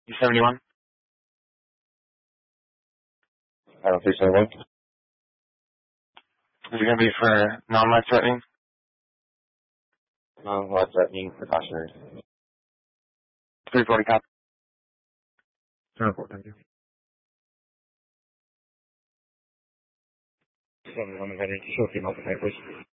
71. I don't think so. Is it going to be for non-life threatening? Non-life threatening precautionary. 340 cop. 24, thank you. 7-1 heading to Shorty, Alpha Type, please.